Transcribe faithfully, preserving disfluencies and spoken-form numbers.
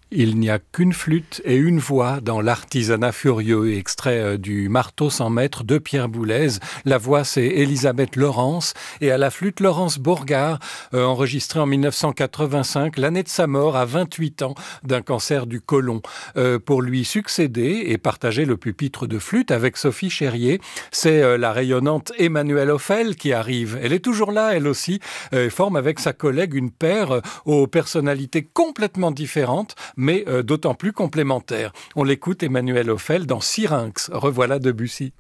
Il n'y a qu'une flûte et une voix dans l'artisanat furieux, extrait du Marteau cent mètres de Pierre Boulez. La voix, c'est Elisabeth Laurence, et à la flûte, Laurence Bourgard, euh, enregistré en mille neuf cent quatre-vingt-cinq, l'année de sa mort à vingt-huit ans d'un cancer du côlon. Euh, pour lui succéder et partager le pupitre de flûte avec Sophie Chérier, c'est euh, la rayonnante Emmanuelle Hoffel qui arrive. Elle est toujours là, elle aussi, euh, et forme avec sa collègue une paire euh, aux personnalités complètement différentes, mais euh, d'autant plus complémentaires. On l'écoute, Emmanuelle Hoffel, dans Syrinx. Revoilà Debussy.